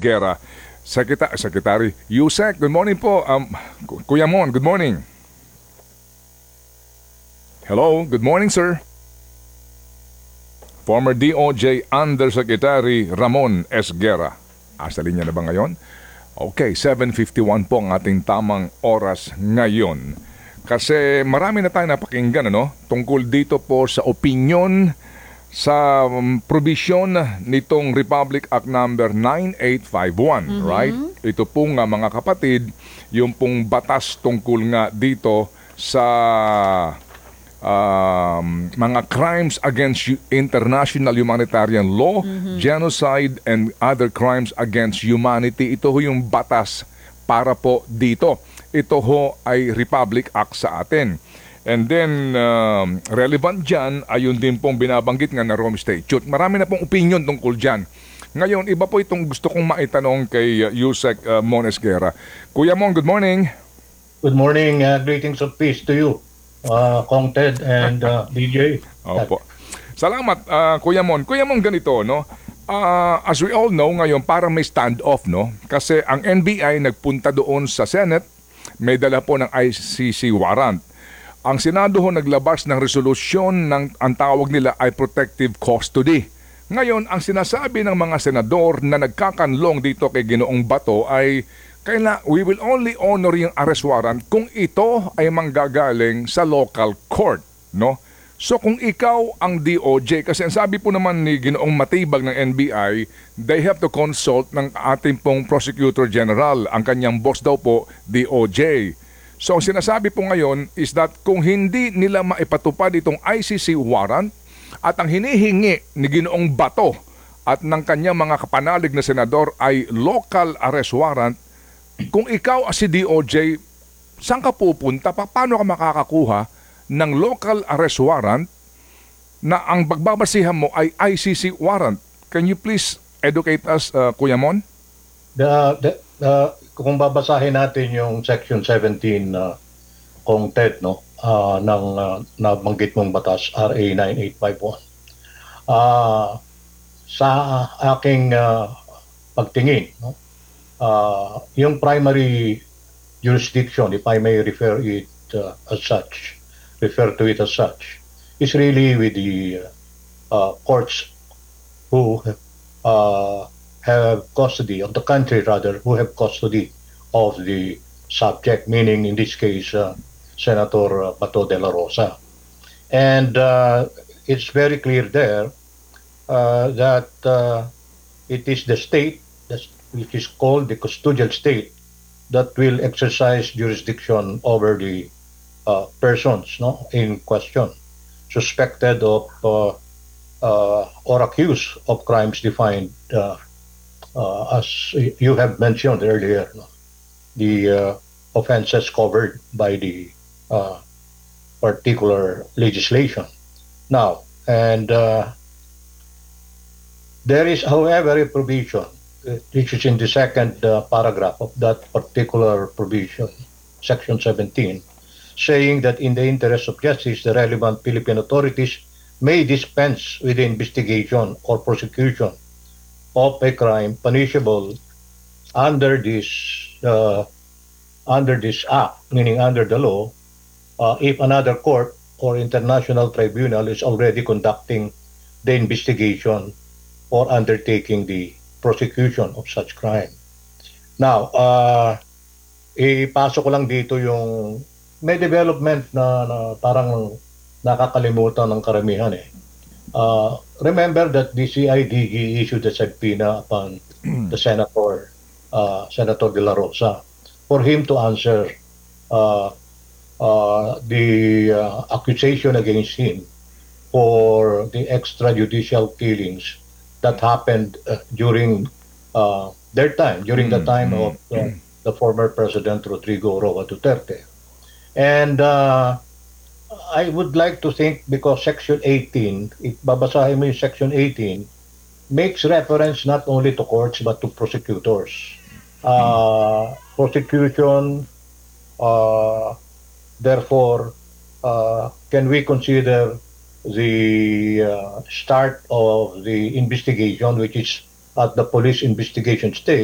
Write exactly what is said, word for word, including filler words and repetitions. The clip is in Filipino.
Esguera. Sekretary, Secretary Yusek, good morning po. Um, Kuya Mon, good morning. Hello, good morning sir. Former D O J Undersecretary Ramon Esguera. Asa linya na ba ngayon? Okay, seven fifty-one po ang ating tamang oras ngayon. Kasi marami na tayo napakinggan ano, tungkol dito po sa opinion sa um, provision nitong Republic Act number nine eight five one, mm-hmm. right? Ito po nga mga kapatid, yung pong batas tungkol nga dito sa um, mga crimes against international humanitarian law, mm-hmm. genocide and other crimes against humanity. Ito ho yung batas para po dito. Ito ho ay Republic Act sa atin. And then, uh, relevant dyan, ayun din pong binabanggit nga na Rome Statute. Marami na pong opinion tungkol dyan. Ngayon, iba po itong gusto kong maitanong kay uh, Yusek uh, Mon Esguera. Kuya Mon, good morning. Good morning. Uh, greetings of peace to you, uh, Kong Ted and uh, D J. Opo. Salamat, uh, Kuya Mon. Kuya Mon, ganito, no? Uh, as we all know, ngayon, parang may standoff, no? Kasi ang N B I nagpunta doon sa Senate, may dala po ng I C C warrant. Ang Senado ho naglabas ng resolusyon ng ang tawag nila ay protective custody. Ngayon, ang sinasabi ng mga senador na nagkakanlong dito kay Ginoong Bato ay kaila, we will only honor yung arrest warrant kung ito ay manggagaling sa local court, no? So kung ikaw ang D O J, kasi ang sabi po naman ni Ginoong Matibag ng N B I, they have to consult ng ating pong Prosecutor General, ang kanyang boss daw po, D O J. So ang sinasabi po ngayon is that kung hindi nila maipatupad itong I C C warrant at ang hinihingi ni Ginoong Bato at ng kanyang mga kapanalig na senador ay local arrest warrant, kung ikaw si D O J, saan ka pupunta? Paano ka makakakuha ng local arrest warrant na ang pagbabasihan mo ay I C C warrant? Can you please educate us, uh, Kuya Mon? The, the, the, kung babasahin natin yung Section seventeen, uh, Kong Ted, no, uh, ng uh, nabanggit mong batas, R A nine eight five one, uh, sa aking uh, pagtingin, no, uh, yung primary jurisdiction, if I may refer it uh, as such, refer to it as such, is really with the uh, courts who uh, have custody of the country, rather, who have custody of the subject, meaning in this case, uh, Senator Bato de la Rosa. And uh, it's very clear there uh, that uh, it is the state, which is called the custodial state, that will exercise jurisdiction over the uh, persons, no, in question, suspected of uh, uh, or accused of crimes defined uh, Uh, as you have mentioned earlier, no, the uh, offenses covered by the uh, particular legislation. Now, and uh, there is, however, a provision, uh, which is in the second uh, paragraph of that particular provision, Section seventeen, saying that in the interest of justice, the relevant Philippine authorities may dispense with the investigation or prosecution of a crime punishable under this uh, under this act, meaning under the law, uh, if another court or international tribunal is already conducting the investigation or undertaking the prosecution of such crime. Now, uh, ipasok ko lang dito yung may development na, na parang nakakalimutan ng karamihan eh. Uh, remember that the C I D G issued a subpoena upon the Senator, uh, Senator de la Rosa, for him to answer uh, uh, the uh, accusation against him for the extrajudicial killings that happened uh, during uh, their time, during the time of uh, the former President Rodrigo Roa Duterte. And uh, I would like to think, because Section eighteen, if babasahin mo yung Section eighteen, makes reference not only to courts but to prosecutors. Uh, prosecution, uh, therefore, uh, can we consider the uh, start of the investigation, which is at the police investigation stage,